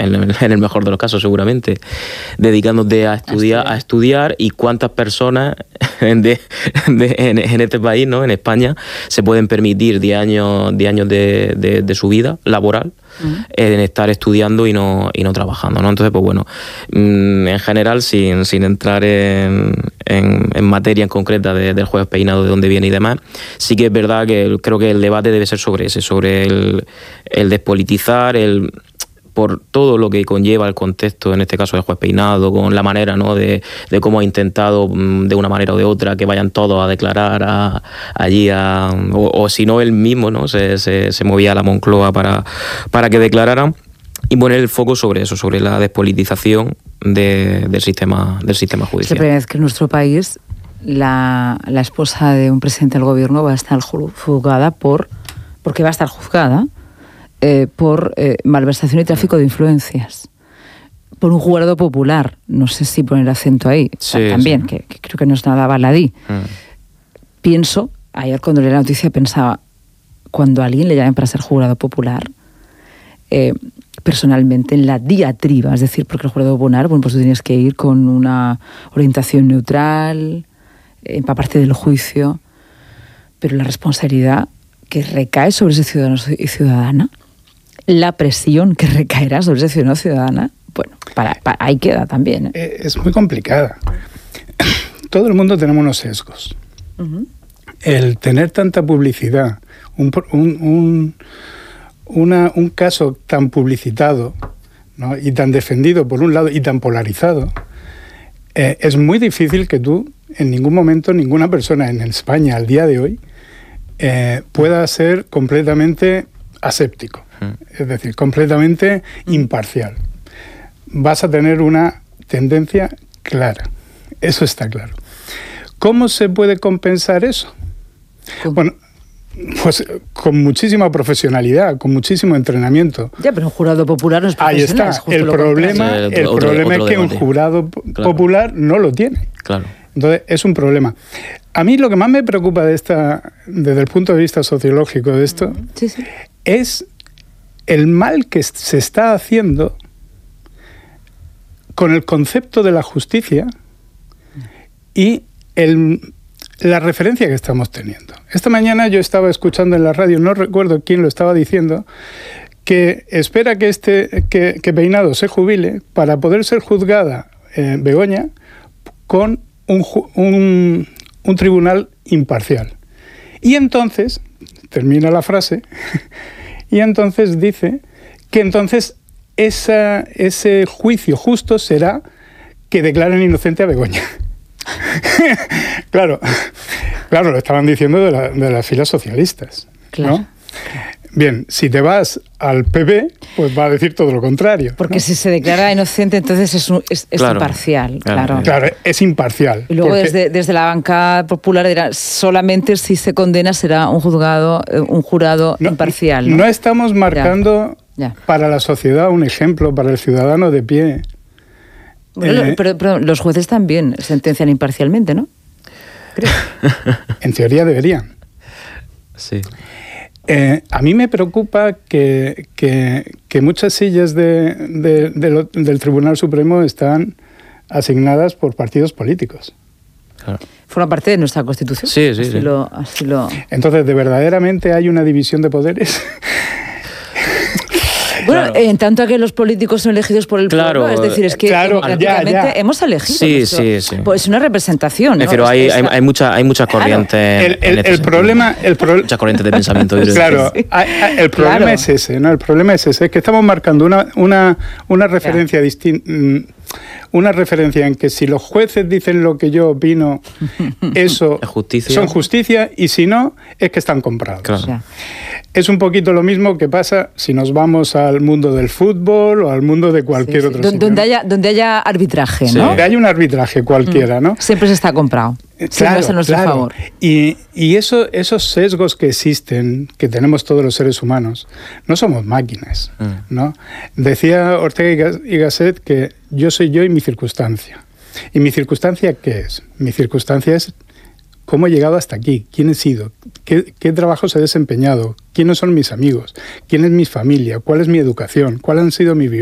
en el mejor de los casos seguramente, dedicándote a estudiar y cuántas personas en este país, ¿no? En España, se pueden permitir 10 años de su vida laboral en estar estudiando y no trabajando, ¿no? Entonces, pues bueno, en general, sin entrar en materia en concreta del jueves peinado, de dónde viene y demás, sí que es verdad que creo que el debate debe ser sobre el despolitizar, por todo lo que conlleva el contexto, en este caso del juez peinado, con la manera, ¿no? de cómo ha intentado, de una manera o de otra, que vayan todos a declarar allí, o si no, él mismo, ¿no? se movía a la Moncloa para que declararan, y poner el foco sobre eso, sobre la despolitización del sistema judicial. Es la primera vez que en nuestro país la esposa de un presidente del gobierno va a estar juzgada porque va a estar juzgada por malversación y tráfico de influencias, por un jurado popular. No sé si poner acento ahí, también, sí. Que creo que no es nada baladí. Pienso, ayer cuando leí la noticia pensaba, cuando a alguien le llamen para ser jurado popular, personalmente en la diatriba, es decir, porque el jurado popular, bueno, pues tú tienes que ir con una orientación neutral, empaparte del juicio, pero la responsabilidad que recae sobre ese ciudadano y ciudadana, la presión que recaerá sobre ese ciudadano o ciudadana, bueno, ahí queda también. Es muy complicada. Todo el mundo tenemos unos sesgos. El tener tanta publicidad, un caso tan publicitado, ¿no? Y tan defendido por un lado y tan polarizado, es muy difícil que tú, en ningún momento, ninguna persona en España al día de hoy pueda ser completamente aséptico, es decir, completamente imparcial. Vas a tener una tendencia clara, eso está claro. ¿Cómo se puede compensar eso? Bueno, pues con muchísima profesionalidad, con muchísimo entrenamiento. Ya, pero un jurado popular no es profesional. Ahí está. El problema es que un jurado popular no lo tiene. Claro. Entonces, es un problema. A mí lo que más me preocupa desde el punto de vista sociológico de esto, es el mal que se está haciendo con el concepto de la justicia y la referencia que estamos teniendo. Esta mañana yo estaba escuchando en la radio, no recuerdo quién lo estaba diciendo, que espera que Peinado se jubile para poder ser juzgada Begoña con un tribunal imparcial. Y entonces, termina la frase, y entonces dice que entonces ese juicio justo será que declaren inocente a Begoña. Claro, lo estaban diciendo de las filas socialistas, claro, ¿no? Bien, si te vas al PP, pues va a decir todo lo contrario. Porque, ¿no? Si se declara inocente, entonces es claro, imparcial. Claro, es imparcial. Y luego desde la banca popular era solamente si se condena será un jurado imparcial. ¿No? No estamos marcando para la sociedad un ejemplo para el ciudadano de pie. Bueno, pero los jueces también sentencian imparcialmente, ¿no? Creo. En teoría deberían. Sí. A mí me preocupa que muchas sillas del Tribunal Supremo están asignadas por partidos políticos. Claro. ¿Forma parte de nuestra Constitución? Sí. Así lo... Entonces, ¿de verdaderamente hay una división de poderes? Bueno, en tanto a que los políticos son elegidos por el pueblo, es decir, es que democráticamente hemos elegido. Sí. Pues es una representación, ¿no? Pero hay muchas corrientes. El problema... muchas corrientes de pensamiento. Claro, el problema es ese, ¿no? El problema es ese, es que estamos marcando una referencia distinta. Una referencia en que si los jueces dicen lo que yo opino, eso son justicia, y si no, es que están comprados. Claro. Es un poquito lo mismo que pasa si nos vamos al mundo del fútbol o al mundo de cualquier otro sitio. Donde haya arbitraje, ¿no? Donde haya un arbitraje cualquiera, ¿no? Siempre se está comprado. Siempre es a nuestro favor. Y esos sesgos que existen, que tenemos todos los seres humanos, no somos máquinas, ¿no? Decía Ortega y Gasset que yo soy yo y mi circunstancia. ¿Y mi circunstancia qué es? Mi circunstancia es cómo he llegado hasta aquí, quién he sido, qué trabajos he desempeñado, quiénes son mis amigos, quién es mi familia, cuál es mi educación, cuál han sido mis vivencias.